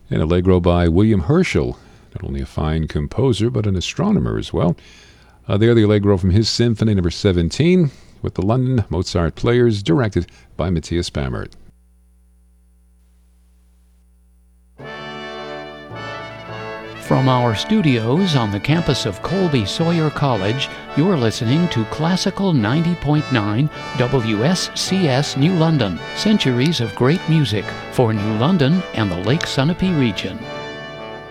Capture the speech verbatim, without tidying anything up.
An Allegro by William Herschel, not only a fine composer, but an astronomer as well. Uh, there, the Allegro from his Symphony Number seventeen, with the London Mozart Players, directed by Matthias Bammert. From our studios on the campus of Colby Sawyer College, you're listening to Classical ninety point nine W S C S New London, centuries of great music for New London and the Lake Sunapee region.